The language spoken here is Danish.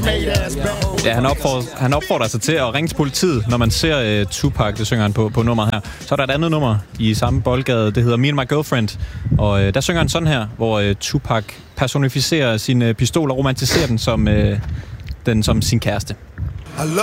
Ja, han opfordrer sig til at ringe til politiet, når man ser Tupac, det synger han på nummeret her. Så er der et andet nummer i samme boldgade, det hedder Me and My Girlfriend. Og der synger han sådan her, hvor Tupac personificerer sin pistol og romantiserer den som sin kæreste.